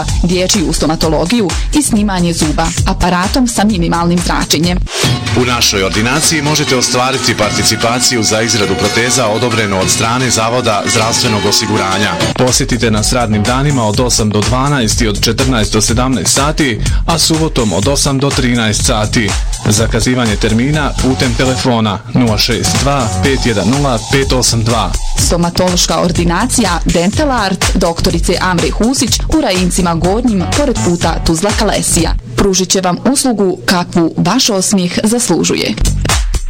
dječju stomatologiju i snimanje zuba aparatom sa minimalnim zračenjem. U našoj ordinaciji možete ostvariti participaciju za izradu proteza odobreno od strane Zavoda zdravstvenog osiguranja. Posjetite nas radnim danima od 8 do 12 i od 14 do 17 sati, a subotom od 8 do 13 sati. Zakazivanje termina putem telefona 062 510 582. Stomatološka ordinacija Dental Art doktorice Amre Husić u Rajincima Gornjim pored puta Tuzla Kalesija. Pružit će vam uslugu kakvu vaš osmijeh zaslužuje.